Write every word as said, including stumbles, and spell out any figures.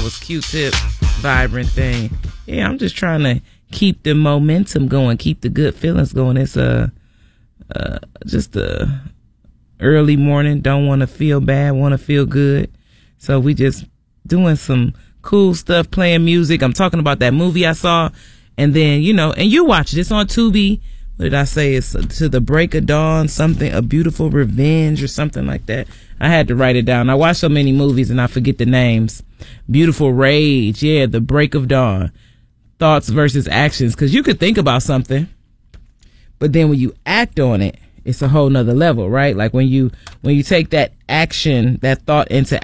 was Q-Tip, Vibrant Thing. Yeah, I'm just trying to keep the momentum going, keep the good feelings going. It's a, uh, just a early morning. Don't want to feel bad, want to feel good. So we just doing some cool stuff, playing music. I'm talking about that movie I saw. And then, you know, and you watch it. It's on Tubi. What did I say? It's To the Break of Dawn, something, A Beautiful Revenge or something like that. I had to write it down. I watch so many movies and I forget the names. Beautiful Rage. Yeah, The Break of Dawn. Thoughts versus actions. Because you could think about something, but then when you act on it, it's a whole nother level, right? Like when you when you take that action, that thought into